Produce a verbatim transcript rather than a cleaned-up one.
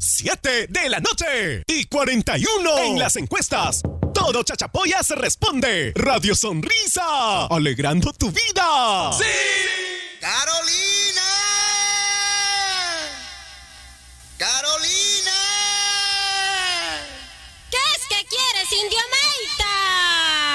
siete de la noche y cuarenta y uno en las encuestas. Todo Chachapoyas responde. Radio Sonrisa, alegrando tu vida. ¡Sí!